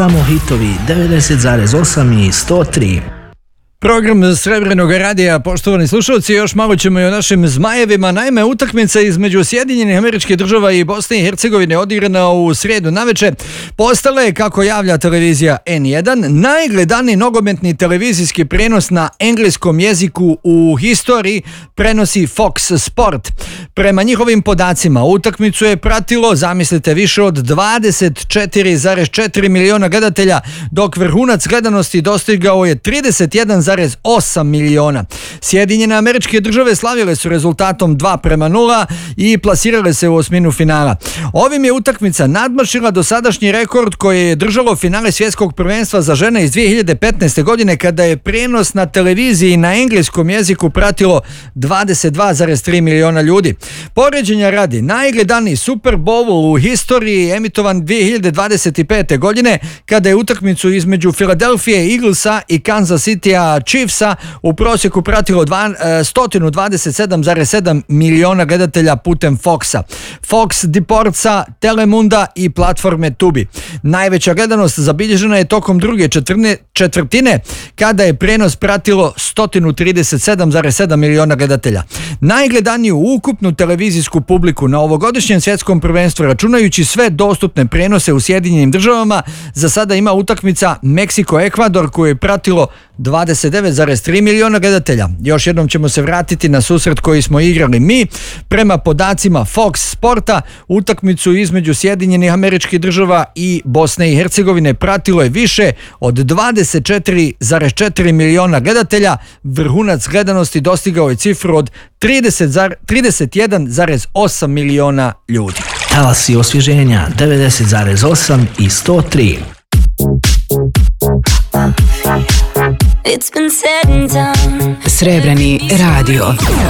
Samo hitovi 90,8 i 103. Program Srebrenog radija, poštovani slušalci, još malo ćemo i o našim zmajevima. Naime, utakmica između Sjedinjenih Američkih Država i Bosne i Hercegovine odigrana u srijedu naveče postala je, kako javlja televizija N1, najgledaniji nogometni televizijski prenos na engleskom jeziku u historiji, prenosi Fox Sport. Prema njihovim podacima, utakmicu je pratilo, zamislite, više od 24,4 miliona gledatelja, dok vrhunac gledanosti dostigao je 31,8 miliona. Sjedinjene Američke Države slavile su rezultatom 2:0 i plasirale se u osminu finala. Ovim je utakmica nadmašila dosadašnji rekord koji je držalo finale svjetskog prvenstva za žene iz 2015. godine, kada je prenos na televiziji na engleskom jeziku pratilo 22,3 miliona ljudi. Poređenja radi, najgledaniji Super Bowl u historiji je emitovan 2025. godine, kada je utakmicu između Philadelphia Eaglesa i Kansas Citya Chiefsa u prosjeku pratilo 127,7 miliona gledatelja putem Foxa, Fox Deportsa, Telemunda i platforme Tubi. Najveća gledanost zabilježena je tokom druge četvrtine, kada je prenos pratilo 137,7 miliona gledatelja. Najgledaniju ukupnu televizijsku publiku na ovogodišnjem svjetskom prvenstvu, računajući sve dostupne prenose u Sjedinjenim Državama, za sada ima utakmica Meksiko-Ekvador koju je pratilo 29,3 miliona gledatelja. Još jednom ćemo se vratiti na susret koji smo igrali mi. Prema podacima Fox Sporta, utakmicu između Sjedinjenih Američkih Država i Bosne i Hercegovine pratilo je više od 24,4 miliona gledatelja. Vrhunac gledanosti dostigao je cifru od 31,8 miliona ljudi. Talasi osvježenja 90,8 i 103. It's been said and done. Srebreni radio.